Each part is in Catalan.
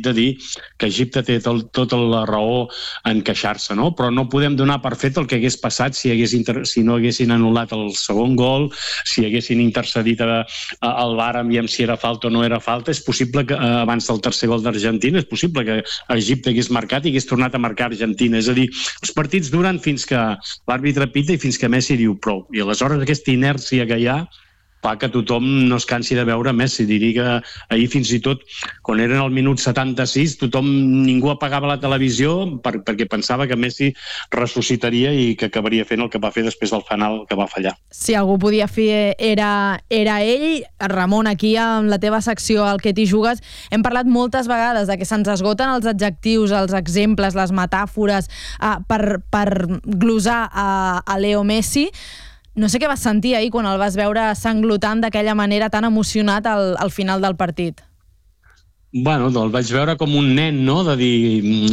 de dir que Egipte té tota la raó en queixar-se, no? Però no podem donar per fet el que hagués passat si no haguessin anul·lat el segon gol, si haguessin intercedit al VAR aviam si era falta o no era falta. És possible que abans del tercer gol d'Argentina, és possible que Egipte hagués marcat i hagués tornat a marcar Argentina. És a dir, els partits duren fins que l'àrbitre pita i fins que Messi diu prou. I aleshores aquesta inèrcia que hi ha fa que tothom no es cansi de veure Messi. Diria que ahir fins i tot, quan eren al minut 76, ningú apagava la televisió perquè pensava que Messi ressuscitaria i que acabaria fent el que va fer després del final que va fallar. Si algú podia fer era ell. Ramon, aquí amb la teva secció al que t'hi jugues, hem parlat moltes vegades de que se'ns esgoten els adjectius, els exemples, les metàfores per glosar a Leo Messi. No sé què vas sentir ahir quan el vas veure sanglotant d'aquella manera tan emocionat al final del partit. Bueno, el vaig veure com un nen, no?, de dir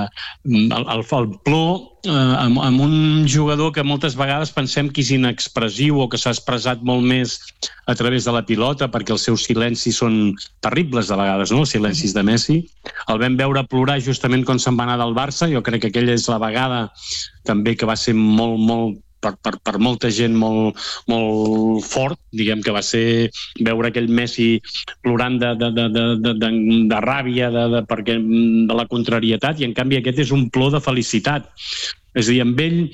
el plor amb un jugador que moltes vegades pensem que és inexpressiu o que s'ha expressat molt més a través de la pilota, perquè els seus silencis són terribles de vegades, no?, els silencis de Messi. El vam veure plorar justament quan se'n va anar del Barça. Jo crec que aquella és la vegada també que va ser molt per molta gent molt fort, diguem que va ser veure aquell Messi plorant de ràbia, perquè de la contrarietat, i en canvi aquest és un plor de felicitat. És a dir, amb ell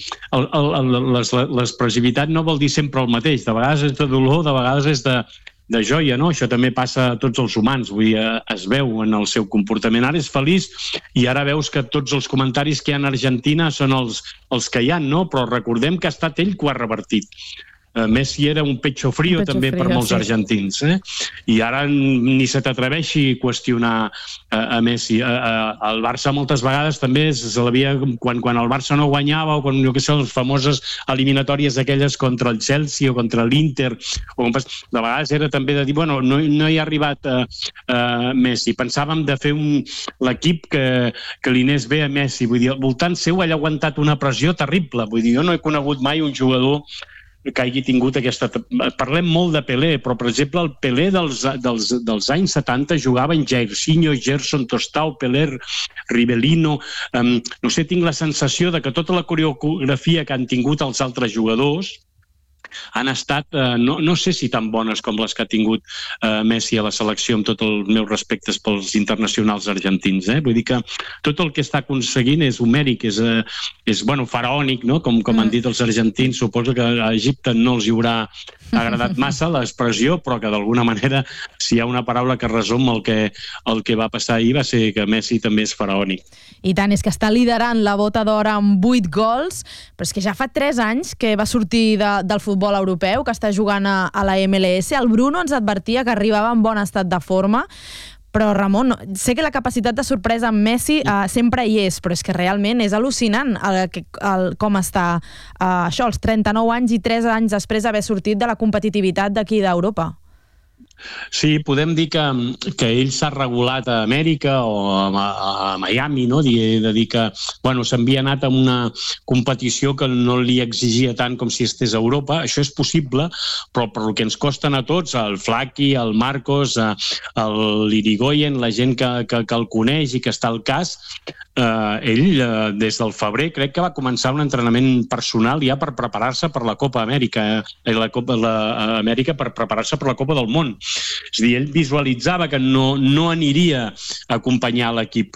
l'expressivitat no vol dir sempre el mateix. De vegades és de dolor, de vegades és de joia, no? Això també passa a tots els humans, vull dir, es veu en el seu comportament. Ara és feliç i ara veus que tots els comentaris que hi ha a Argentina són els que hi ha, no? Però recordem que ha estat ell que ho ha revertit. Messi era un pecho frío també per molts argentins, i ara ni se t'atreveixi a qüestionar a Messi. El Barça moltes vegades també quan el Barça no guanyava, o quan, jo què sé, les famoses eliminatòries aquelles contra el Chelsea o contra l'Inter, de vegades era també de dir, bueno, no hi ha arribat Messi. Pensàvem de fer l'equip que li anés bé a Messi. Vull dir, al voltant seu ell ha aguantat una pressió terrible. Vull dir, jo no he conegut mai un jugador que hagi tingut aquesta... Parlem molt de Pelé, però, per exemple, el Pelé dels anys 70 jugava en Jairzinho, Gerson, Tostao, Pelé, Rivellino... No sé, tinc la sensació de que tota la coreografia que han tingut els altres jugadors han estat, no sé si tan bones com les que ha tingut Messi a la selecció, amb tots els meus respectes pels internacionals argentins. Vull dir que tot el que està aconseguint és homèric, és faraònic, no? Com han dit els argentins. Suposo que a Egipte no els hi haurà agradat massa l'expressió, però que d'alguna manera, si hi ha una paraula que resum el que va passar ahir, va ser que Messi també és faraònic. I tant, és que està liderant la bota d'or amb 8 gols, però és que ja fa 3 anys que va sortir del futbol europeu, que està jugant a la MLS. El Bruno ens advertia que arribava en bon estat de forma, però Ramon, sé que la capacitat de sorpresa amb Messi sempre hi és, però és que realment és al·lucinant com està això, als 39 anys i 3 anys després d'haver sortit de la competitivitat d'aquí d'Europa. Sí, podem dir que ell s'ha regulat a Amèrica o a Miami, no? De dir que s'havia anat a una competició que no li exigia tant com si estés a Europa. Això és possible, però per el que ens costen a tots, el Flaqui, el Marcos, l'Irigoyen, la gent que el coneix i que està al cas, ell des del febrer crec que va començar un entrenament personal ja per preparar-se per la Copa Amèrica, Amèrica per preparar-se per la Copa del Món. És a dir, ell visualitzava que no aniria a acompanyar l'equip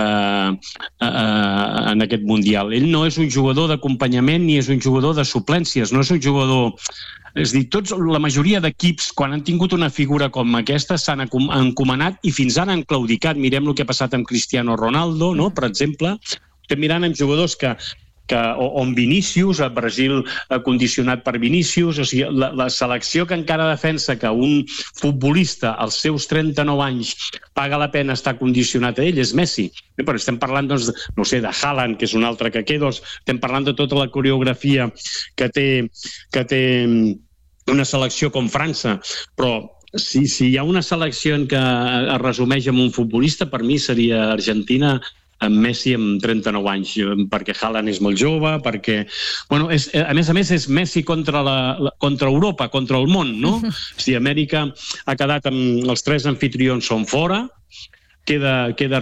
en aquest Mundial. Ell no és un jugador d'acompanyament ni és un jugador de suplències, no és un jugador... És a dir, la majoria d'equips, quan han tingut una figura com aquesta, s'han encomanat i fins ara han claudicat. Mirem el que ha passat amb Cristiano Ronaldo, no? Per exemple. Estem mirant amb jugadors o amb Vinícius, a Brasil condicionat per Vinícius. O sigui, la selecció que encara defensa que un futbolista als seus 39 anys paga la pena estar condicionat a ell és Messi. Però estem parlant, no sé, de Haaland, que és un altre que queda, estem parlant de tota la coreografia que té una selecció com França, però si hi ha una selecció en què es resumeix amb un futbolista, per mi seria Argentina amb Messi amb 39 anys, perquè Haaland és molt jove, perquè... a més és Messi contra Europa, contra el món, no? Si Amèrica ha quedat amb els 3 anfitrions són fora, queda